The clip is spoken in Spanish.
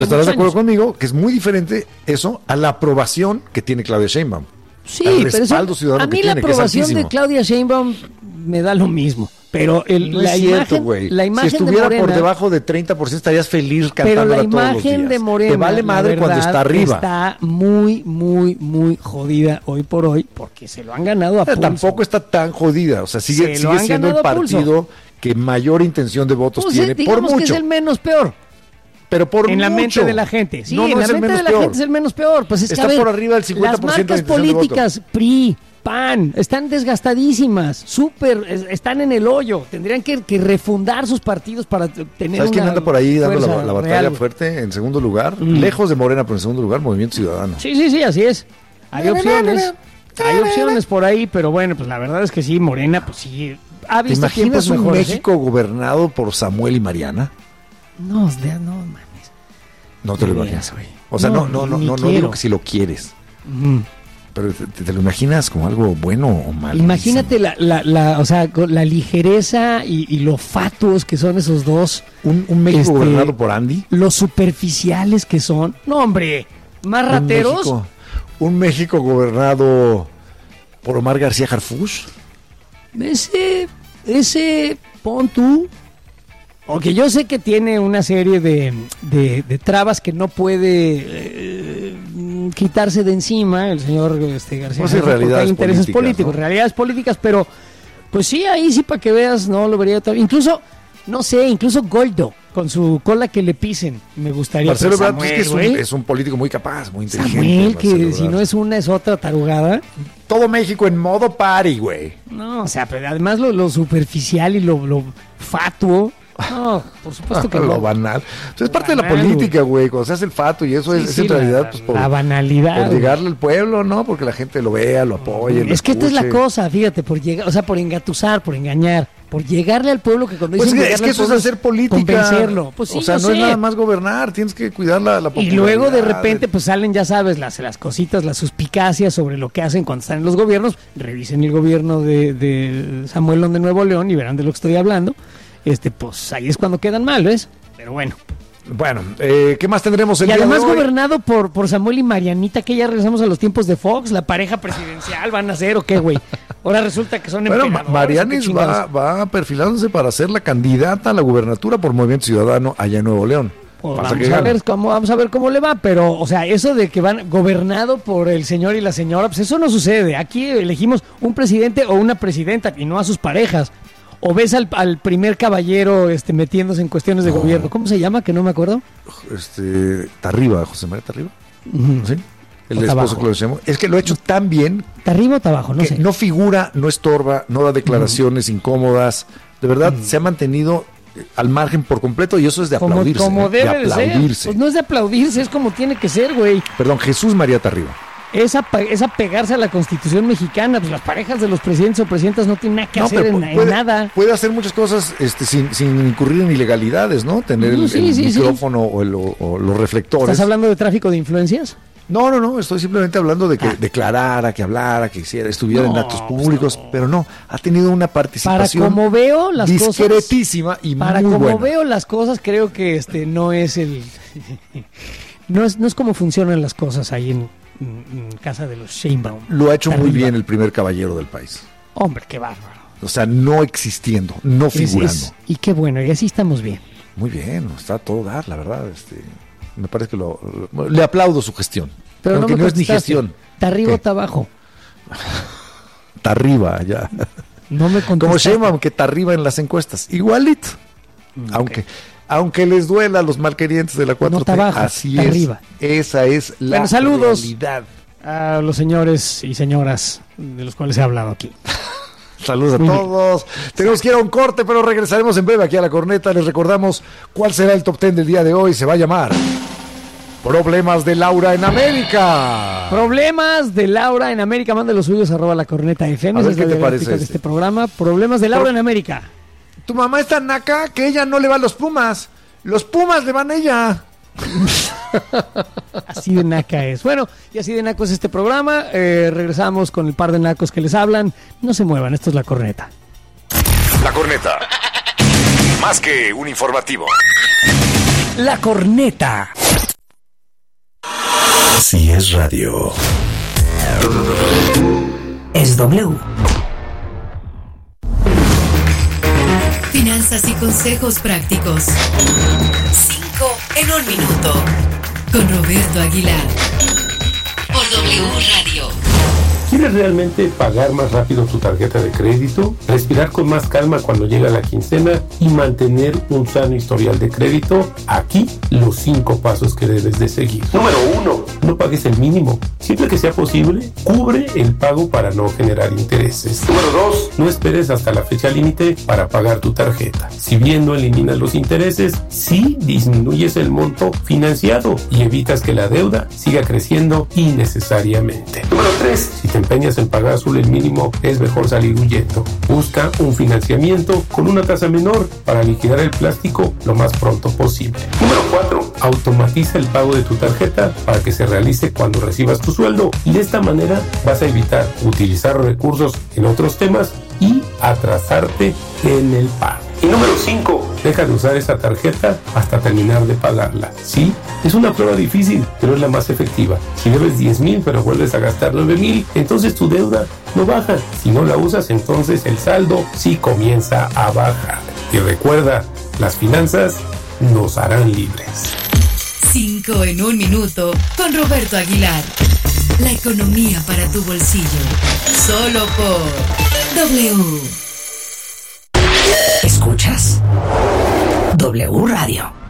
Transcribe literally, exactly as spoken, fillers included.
Estarás de acuerdo conmigo que es muy diferente eso a la aprobación que tiene Claudia Sheinbaum. Sí, al pero respaldo eso, ciudadano a mí que la tiene, que es aprobación de altísimo. Claudia Sheinbaum me da lo mismo. Pero el, No la, es cierto, imagen, güey. la imagen si estuviera de Morena, por debajo de treinta por ciento estarías feliz pero cantándola la todos los imagen días. de Morena, Te vale madre la cuando verdad, está arriba. está muy, muy, muy jodida hoy por hoy porque se lo han ganado a Pero pulso. tampoco está tan jodida. O sea, sigue, Se lo sigue han siendo el ganado a pulso. partido que mayor intención de votos Pues, tiene, eh, digamos por mucho. que es el menos peor. Pero por en mucho. la mente de la gente. Sí, no, no en es la el mente menos de la peor. gente es el menos peor. Pues es que, Está a ver, por arriba del cincuenta por ciento las de marcas intención de voto. políticas, P R I, P A N, están desgastadísimas, súper, es- están en el hoyo. Tendrían que, que refundar sus partidos para t- tener ¿Sabes quién una anda por ahí dando la, fuerza la batalla real, güey? fuerte en segundo lugar? Mm. Lejos de Morena, pero en segundo lugar, Movimiento Ciudadano. Sí, sí, sí, así es. Hay opciones. Hay opciones por ahí, pero bueno, pues la verdad es que sí, Morena, pues sí, ha ¿Te visto imaginas tiempos un mejores, México gobernado por Samuel y Mariana? ¿eh? No, de- no, mames. No te lo De imaginas. veras, güey. O sea, no, No, no, no, ni no, no quiero. digo que si lo quieres, Mm. pero te, te lo imaginas como algo bueno o malo. Imagínate la, la, la, o sea, con la ligereza y, y lo fatuos que son esos dos, Un, un México Este, gobernado por Andy. lo superficiales que son. No, hombre, más Un rateros. México, un México gobernado por Omar García Harfuch. Ese, ese, pon tú. Porque yo sé que tiene una serie de, de, de trabas que no puede eh, quitarse de encima el señor este, García. Pues sí, Harfuch, porque realidades hay intereses políticas, políticos, ¿no? realidades políticas, pero pues sí, ahí sí para que veas, no lo vería tan. Incluso, no sé, incluso Goldo, con su cola que le pisen, me gustaría. Marcelo pero Ebrard, pues, que es un, güey, es un político muy capaz, muy inteligente. Samuel, que Marcelo si Ebrard. no es una, es otra tarugada. Todo México en modo party, güey. No, o sea, pero además lo, lo superficial y lo, lo fatuo. No, por supuesto que lo no. banal. Entonces, es parte Banal, de la política, güey. Cuando se hace el fato y eso Sí, es, es sí, en la- realidad pues, por, la banalidad. por güey. llegarle al pueblo, ¿no? Porque la gente lo vea, lo apoye. lo Es que esta es la escuche. cosa, fíjate, por llegar, o sea, por engatusar, por engañar, por llegarle al pueblo que cuando Pues dicen es que, llegarle es que al eso es pueblo hacer política. convencerlo. Pues sí, o sea, yo no es sé. nada más gobernar, tienes que cuidar la, la Y popularidad. luego de repente pues salen, ya sabes, las, las cositas, las suspicacias sobre lo que hacen cuando están en los gobiernos. Revisen el gobierno de, de Samuel de Nuevo León y verán de lo que estoy hablando. Este, pues ahí es cuando quedan mal, ¿ves? Pero bueno. Bueno, eh, ¿qué más tendremos el Y día además de hoy? gobernado por, por Samuel y Marianita, que ya regresamos a los tiempos de Fox, la pareja presidencial, ¿van a ser o qué, güey? Ahora resulta que son Bueno, Ma- emperadores, ¿o qué Marianis chingados? va, va perfilándose para ser la candidata a la gubernatura por Movimiento Ciudadano allá en Nuevo León. Pues Pasa vamos que a gana. ver cómo vamos a ver cómo le va, pero o sea, eso de que van gobernado por el señor y la señora, pues eso no sucede. Aquí elegimos un presidente o una presidenta y no a sus parejas. O ves al, al primer caballero este metiéndose en cuestiones de No. gobierno. ¿Cómo se llama? Que no me acuerdo. Este, Tarriba, José María Tarriba. Ujú. ¿Sí? El O esposo Tabajo. que lo decimos. Es que lo ha hecho tan bien ¿Está arriba o está abajo? No que sé. no figura, no estorba, no da declaraciones incómodas. De verdad, se ha mantenido eh, al margen por completo y eso es de como, aplaudirse. como ¿eh? debe de, ser. aplaudirse. Pues no es de aplaudirse, es como tiene que ser, güey. Perdón, Jesús María Tarriba. Es, apa- es apegarse a la Constitución mexicana. Pues las parejas de los presidentes o presidentas no tienen nada que No, hacer pero en, pu- en puede, nada. puede hacer muchas cosas este, sin, sin incurrir en ilegalidades, ¿no? Tener No, el, sí, el sí, sí. micrófono o, el- o- o los reflectores. ¿Estás hablando de tráfico de influencias? No, no, no, estoy simplemente hablando de que Ah. declarara, que hablara, que hiciera, estuviera en No, actos pues públicos, pero no, ha tenido una Para participación como veo las cosas, discretísima y para muy como buena. veo las cosas, creo que este no es el no es no es como funcionan las cosas ahí en, en- en casa de los Sheinbaum. Lo ha hecho muy Arriba. bien el primer caballero del país. Hombre, qué bárbaro. O sea, no existiendo, no Es- figurando. es- y qué bueno, y así estamos bien. Muy bien, está a todo dar, la verdad. Este, me parece que lo, lo- le aplaudo su gestión. Pero aunque no, no, me es ni contestaste. gestión. ¿Está arriba ¿Qué? o está abajo? Está arriba ya. No me Como contestaste. Sheinbaum, que está arriba en las encuestas. Igualito. Aunque, aunque les duela a los malquerientes de la cuatro T, está abajo, así está es. arriba. Esa es la Bueno, saludos. realidad. A los señores y señoras de los cuales he hablado aquí. Saludos a Muy bien. todos. Tenemos que ir a un corte, pero regresaremos en breve aquí a La Corneta. Les recordamos cuál será el top ten del día de hoy. Se va a llamar Problemas de Laura en América. Problemas de Laura en América. Mande los suyos, arroba la corneta F M. A ver Esa es qué la te parece dialéctica de este. este programa. Problemas de Laura Pro- en América. Tu mamá es tan naca que ella no le va a los Pumas. Los Pumas le van a ella. Así de naca es. Bueno, y así de naco es este programa. Eh, regresamos con el par de nacos que les hablan. No se muevan, esto es La Corneta. La Corneta. Más que un informativo. La Corneta. Si es radio, es W. Finanzas y consejos prácticos. Cinco en un minuto. Con Roberto Aguilar. Por W Radio. ¿Quieres realmente pagar más rápido tu tarjeta de crédito? Respirar con más calma cuando llega la quincena y mantener un sano historial de crédito. Aquí los cinco pasos que debes de seguir. Número uno, no pagues el mínimo. Siempre que sea posible, cubre el pago para no generar intereses. Número dos, no esperes hasta la fecha límite para pagar tu tarjeta. Si bien no eliminas los intereses, sí disminuyes el monto financiado y evitas que la deuda siga creciendo innecesariamente. Número tres, si te empeñas en pagar solo el mínimo, es mejor salir huyendo. Busca un financiamiento con una tasa menor para liquidar el plástico lo más pronto posible. Número cuatro, automatiza el pago de tu tarjeta para que se realice cuando recibas tu sueldo, y de esta manera vas a evitar utilizar recursos en otros temas y atrasarte en el pago. Y número cinco, deja de usar esa tarjeta hasta terminar de pagarla. Sí, es una prueba difícil, pero es la más efectiva. Si debes diez mil pero vuelves a gastar nueve mil, entonces tu deuda no baja. Si no la usas, entonces el saldo sí comienza a bajar. Y recuerda, las finanzas nos harán libres. Cinco en un minuto con Roberto Aguilar. La economía para tu bolsillo. Solo por W. ¿Escuchas? W Radio.